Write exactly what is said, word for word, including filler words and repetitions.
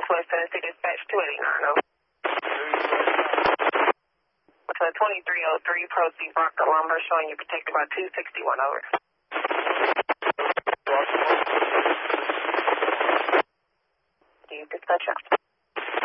Northwest Tennessee Dispatch two eighty-nine, over. To twenty-three oh three, proceed Barker Lumber, showing you protected by two sixty-one, over. Do you dispatch?